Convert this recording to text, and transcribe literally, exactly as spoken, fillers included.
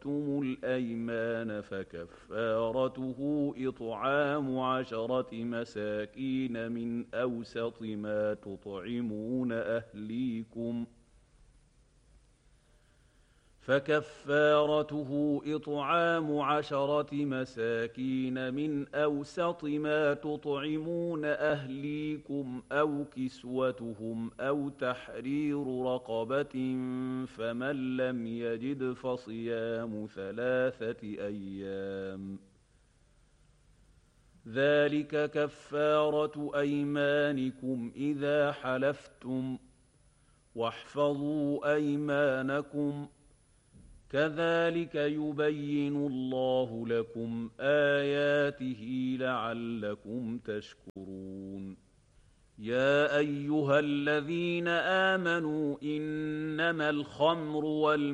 حلفتم الأيمان فكفارته إطعام عشرة مساكين من أوسط ما تطعمون أهليكم فكفارته إطعام عشرة مساكين من أوسط ما تطعمون أهليكم أو كسوتهم أو تحرير رقبة فمن لم يجد فصيام ثلاثة أيام ذلك كفارة أيمانكم إذا حلفتم واحفظوا أيمانكم كذلك يبين الله لكم آياته لعلكم تشكرون يا أيها الذين آمنوا إنما الخمر والميسر